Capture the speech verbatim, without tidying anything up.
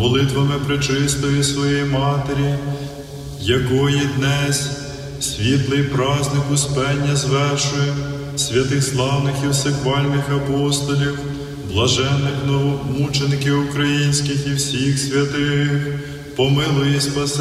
молитвами пречистої своєї Матері, якої днес світлий праздник Успення звершує, святих славних і всехвальних апостолів, блаженних новомучеників українських і всіх святих, помилуй і спаси.